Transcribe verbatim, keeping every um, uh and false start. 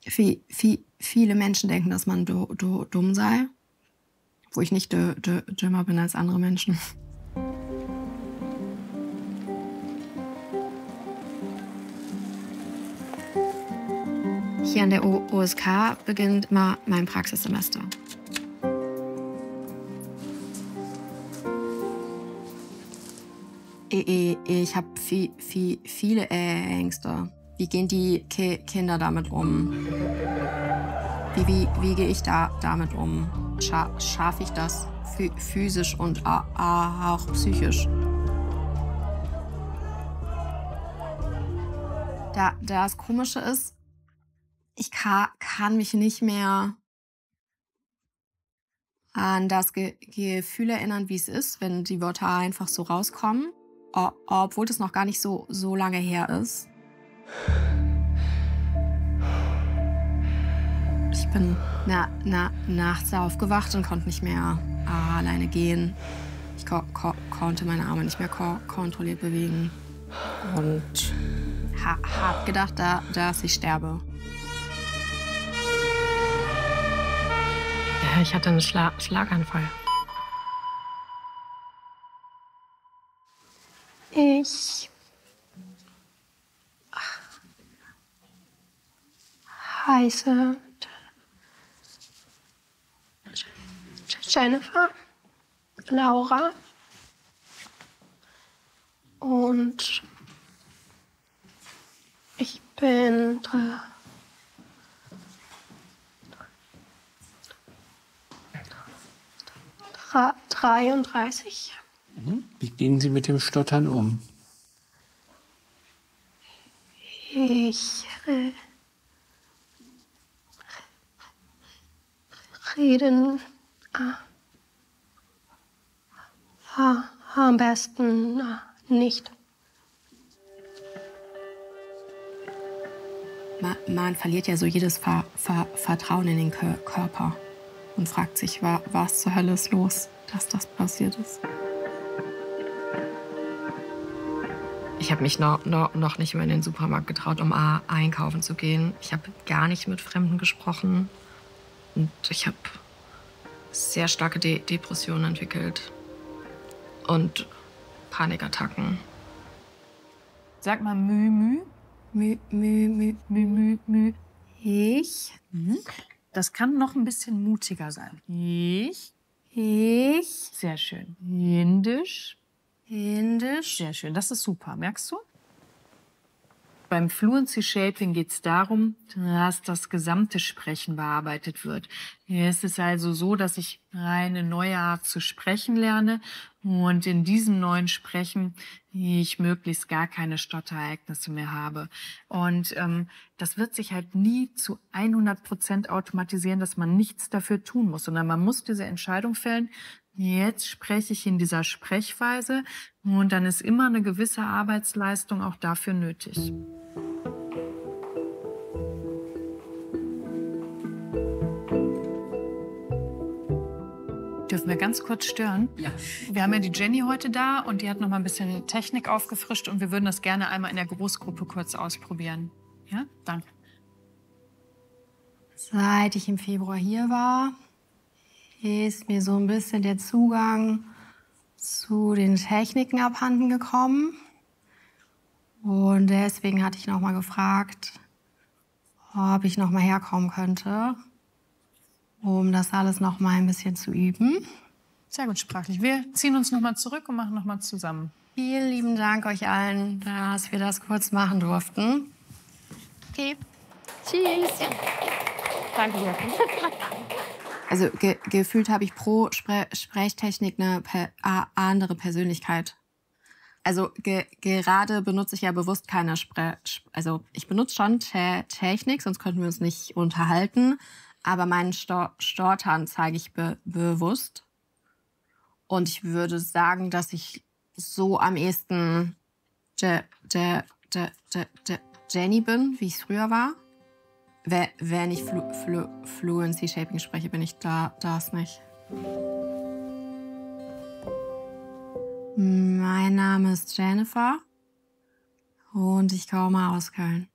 Wie, wie viele Menschen denken, dass man du, du, dumm sei, wo ich nicht dü, dü, dümmer bin als andere Menschen. Hier an der O S K beginnt immer mein Praxissemester. Ich, ich habe viel, viel, viele Ängste. Wie gehen die Ki Kinder damit um? Wie, wie, wie gehe ich da damit um? Scha Schaffe ich das physisch und auch psychisch? Da, das Komische ist, ich kann, kann mich nicht mehr an das Ge Gefühl erinnern, wie es ist, wenn die Wörter einfach so rauskommen, o obwohl das noch gar nicht so, so lange her ist. Ich bin na, na, nachts aufgewacht und konnte nicht mehr äh, alleine gehen. Ich ko ko konnte meine Arme nicht mehr ko kontrolliert bewegen. Und ha hab gedacht, da, dass ich sterbe. Ja, ich hatte einen Schla Schlaganfall. Ich heiße Jennifer Laura und ich bin dreiunddreißig. Wie gehen Sie mit dem Stottern um? Ich re reden äh, am besten äh, nicht. Man, man verliert ja so jedes Ver Ver Vertrauen in den Kör Körper und fragt sich, wa was zur Hölle ist los, dass das passiert ist. Ich habe mich noch, noch, noch nicht mehr in den Supermarkt getraut, um A, einkaufen zu gehen. Ich habe gar nicht mit Fremden gesprochen. Und ich habe sehr starke De Depressionen entwickelt. Und Panikattacken. Sag mal Mü, Mü. Mü, Mü, Mü, Mü, Mü, Mü. Ich. Mhm. Das kann noch ein bisschen mutiger sein. Ich. Ich. Sehr schön. Indisch. Indisch. Sehr schön, das ist super. Merkst du? Beim Fluency Shaping geht es darum, dass das gesamte Sprechen bearbeitet wird. Es ist also so, dass ich eine neue Art zu sprechen lerne und in diesem neuen Sprechen ich möglichst gar keine Stotterereignisse mehr habe. Und ähm, das wird sich halt nie zu hundert Prozent automatisieren, dass man nichts dafür tun muss, sondern man muss diese Entscheidung fällen, jetzt spreche ich in dieser Sprechweise und dann ist immer eine gewisse Arbeitsleistung auch dafür nötig. Dürfen wir ganz kurz stören? Ja. Wir haben ja die Jenny heute da und die hat noch mal ein bisschen Technik aufgefrischt und wir würden das gerne einmal in der Großgruppe kurz ausprobieren. Ja, danke. Seit ich im Februar hier war, ist mir so ein bisschen der Zugang zu den Techniken abhanden gekommen. Und deswegen hatte ich noch mal gefragt, ob ich noch mal herkommen könnte, um das alles noch mal ein bisschen zu üben. Sehr gut sprachlich. Wir ziehen uns noch mal zurück und machen noch mal zusammen. Vielen lieben Dank euch allen, dass wir das kurz machen durften. Okay. Tschüss. Danke dir. Also ge gefühlt habe ich pro Spre Sprechtechnik eine per andere Persönlichkeit. Also ge gerade benutze ich ja bewusst keine Spre also ich benutze schon Te Technik, sonst könnten wir uns nicht unterhalten. Aber meinen Sto Stottern zeige ich be bewusst. Und ich würde sagen, dass ich so am ehesten Je Je Je Je Je Jenny bin, wie ich es früher war. Wenn ich Flu Flu Fluency Shaping spreche, bin ich da das nicht. Mein Name ist Jennifer und ich komme aus Köln.